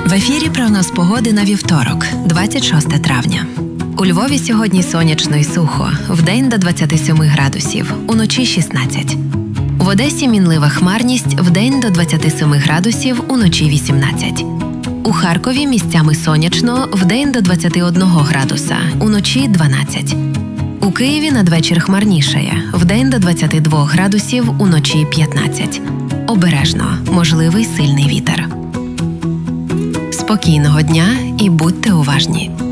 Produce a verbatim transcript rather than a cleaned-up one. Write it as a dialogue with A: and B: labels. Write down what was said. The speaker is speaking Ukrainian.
A: В ефірі прогноз погоди на вівторок, двадцять шосте травня. У Львові сьогодні сонячно і сухо, вдень до двадцяти семи градусів, уночі шістнадцять. В Одесі мінлива хмарність, вдень до двадцяти семи градусів, уночі вісімнадцять. У Харкові місцями сонячно, вдень до двадцяти одного градуса, уночі дванадцять. У Києві надвечір хмарнішає, вдень до двадцяти двох градусів, уночі п'ятнадцять. Обережно, можливий сильний вітер. Спокійного дня і будьте уважні!